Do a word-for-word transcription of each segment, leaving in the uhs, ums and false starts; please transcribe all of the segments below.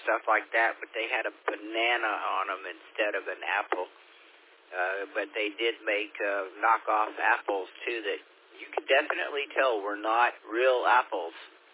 stuff like that, but they had a banana on them instead of an apple. Uh, but they did make uh, knockoff apples, too, that you could definitely tell were not real apples.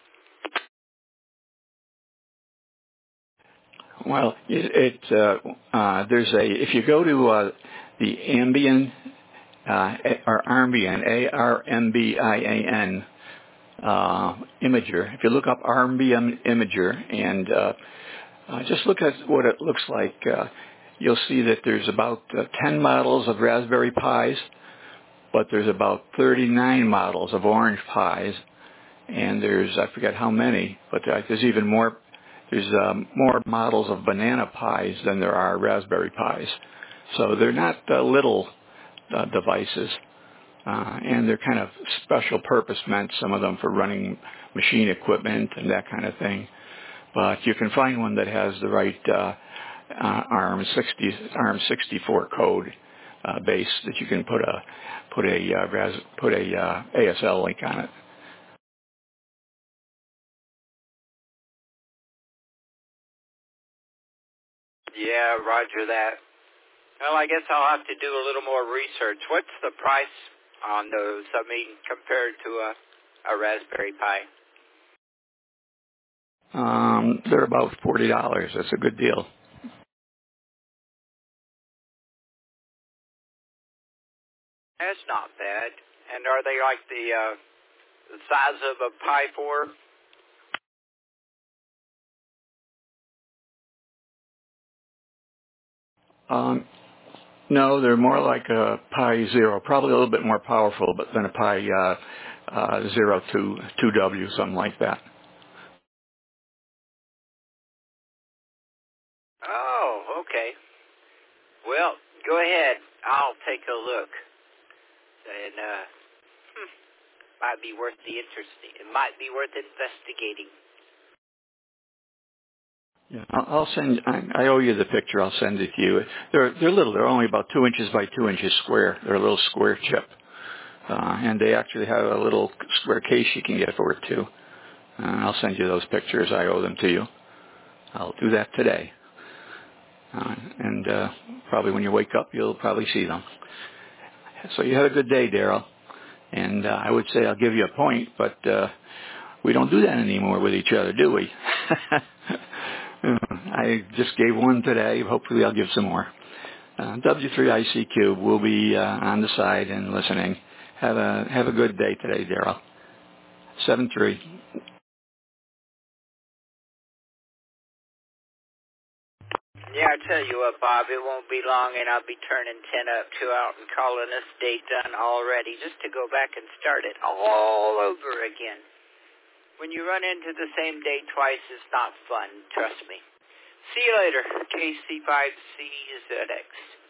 Well, it, it uh, uh, there's a, if you go to uh, the Ambien, uh, or Armbian, A R M B I A N, uh, imager, if you look up Armbian imager and uh, uh, just look at what it looks like, uh, you'll see that there's about uh, ten models of Raspberry Pis, but there's about thirty-nine models of Orange Pis, and there's, I forget how many, but there's even more, there's um, more models of Banana Pis than there are Raspberry Pis. So they're not uh, little uh, devices, uh, and they're kind of special purpose meant, some of them for running machine equipment and that kind of thing. But you can find one that has the right uh, uh, ARM sixty, ARM sixty-four code uh, base that you can put a put a uh, ras, put a uh, A S L link on it. Yeah, roger that. Well, I guess I'll have to do a little more research. What's the price on those, I mean, compared to a, a Raspberry Pi? Um, they're about forty dollars. That's a good deal. That's not bad. And are they like the, uh, the size of a Pi four? Um, no, they're more like a Pi Zero, probably a little bit more powerful, but than a Pi uh, uh, Zero two two W, something like that. Oh, okay. Well, go ahead. I'll take a look. And, uh, hmm, might be worth the interest. It might be worth investigating. Yeah, I'll I'll send. I I owe you the picture. I'll send it to you. They're they're little. They're only about two inches by two inches square. They're a little square chip, uh, and they actually have a little square case you can get for it too. Uh, I'll send you those pictures. I owe them to you. I'll do that today, uh, and uh, probably when you wake up, you'll probably see them. So you had a good day, Daryl. And uh, I would say I'll give you a point, but uh, we don't do that anymore with each other, do we? I just gave one today. Hopefully I'll give some more. Uh, W three I C Cube will be uh, on the side and listening. Have a have a good day today, Daryl. seven three. Yeah, I tell you what, Bob, it won't be long, and I'll be turning ten up, two out, and calling this date done already, just to go back and start it all over again. When you run into the same date twice, it's not fun, trust me. See you later, K C five C Z X.